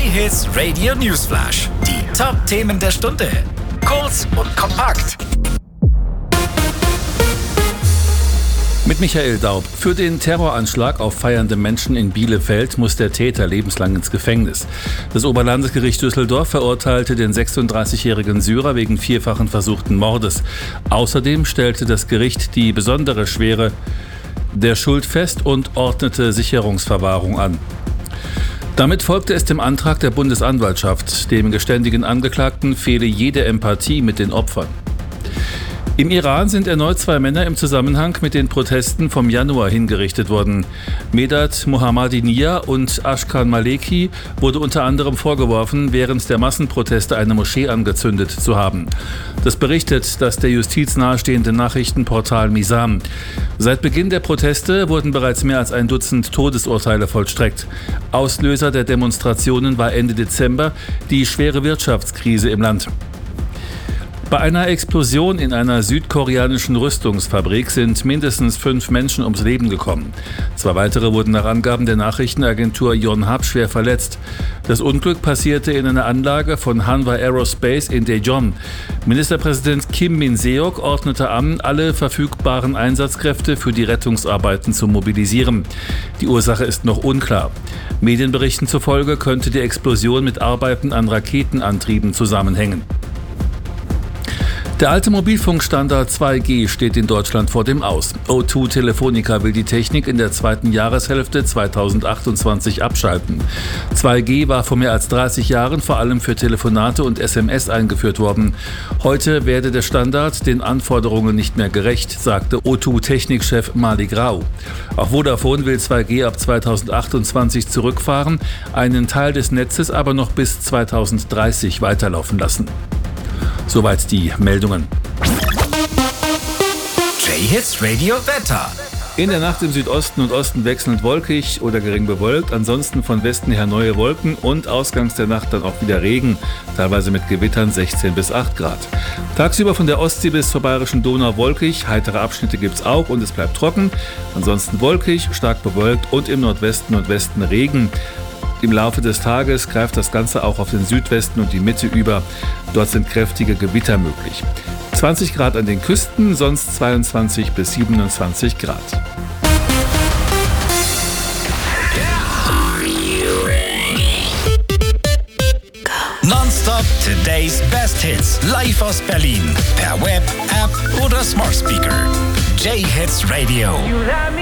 J-Hits Radio Newsflash. Die Top-Themen der Stunde. Kurz und kompakt. Mit Michael Daub. Für den Terroranschlag auf feiernde Menschen in Bielefeld muss der Täter lebenslang ins Gefängnis. Das Oberlandesgericht Düsseldorf verurteilte den 36-jährigen Syrer wegen vierfachen versuchten Mordes. Außerdem stellte das Gericht die besondere Schwere der Schuld fest und ordnete Sicherungsverwahrung an. Damit folgte es dem Antrag der Bundesanwaltschaft. Dem geständigen Angeklagten fehle jede Empathie mit den Opfern. Im Iran sind erneut 2 Männer im Zusammenhang mit den Protesten vom Januar hingerichtet worden. Medad Mohammadi-Nia und Ashkan Maleki wurde unter anderem vorgeworfen, während der Massenproteste eine Moschee angezündet zu haben. Das berichtet das der Justiz nahestehende Nachrichtenportal Misam. Seit Beginn der Proteste wurden bereits mehr als 1 Dutzend Todesurteile vollstreckt. Auslöser der Demonstrationen war Ende Dezember die schwere Wirtschaftskrise im Land. Bei einer Explosion in einer südkoreanischen Rüstungsfabrik sind mindestens 5 Menschen ums Leben gekommen. 2 weitere wurden nach Angaben der Nachrichtenagentur Yonhap schwer verletzt. Das Unglück passierte in einer Anlage von Hanwha Aerospace in Daejeon. Ministerpräsident Kim Min-seok ordnete an, alle verfügbaren Einsatzkräfte für die Rettungsarbeiten zu mobilisieren. Die Ursache ist noch unklar. Medienberichten zufolge könnte die Explosion mit Arbeiten an Raketenantrieben zusammenhängen. Der alte Mobilfunkstandard 2G steht in Deutschland vor dem Aus. O2 Telefonica will die Technik in der 2. Jahreshälfte 2028 abschalten. 2G war vor mehr als 30 Jahren vor allem für Telefonate und SMS eingeführt worden. Heute werde der Standard den Anforderungen nicht mehr gerecht, sagte O2-Technikchef Malik Rau. Auch Vodafone will 2G ab 2028 zurückfahren, einen Teil des Netzes aber noch bis 2030 weiterlaufen lassen. Soweit die Meldungen. J-Hits Radio Wetter. In der Nacht im Südosten und Osten wechselnd wolkig oder gering bewölkt, ansonsten von Westen her neue Wolken und ausgangs der Nacht dann auch wieder Regen, teilweise mit Gewittern 16 bis 8 Grad. Tagsüber von der Ostsee bis zur Bayerischen Donau wolkig, heitere Abschnitte gibt's auch und es bleibt trocken, ansonsten wolkig, stark bewölkt und im Nordwesten und Westen Regen. Im Laufe des Tages greift das Ganze auch auf den Südwesten und die Mitte über. Dort sind kräftige Gewitter möglich. 20 Grad an den Küsten, sonst 22 bis 27 Grad. Nonstop Today's Best Hits. Live aus Berlin. Per Web, App oder Smart Speaker. J-Hits Radio.